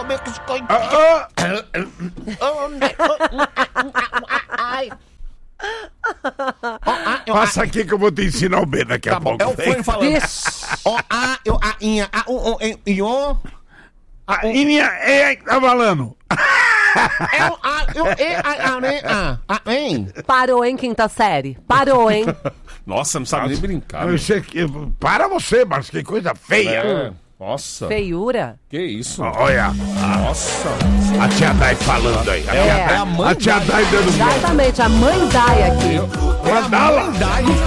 comer biscoito. Passa aqui que eu vou te ensinar o B daqui a pouco. É o fone falando. A Inha tá falando. Parou, hein, quinta série? Parou, hein? Nossa, não sabe nem brincar. Para você, mas que coisa feia. Nossa. Feiura? Que isso? Olha. Nossa. A tia Dai falando aí. É A tia Dai dando Exatamente, a mãe Dai aqui. Mandala.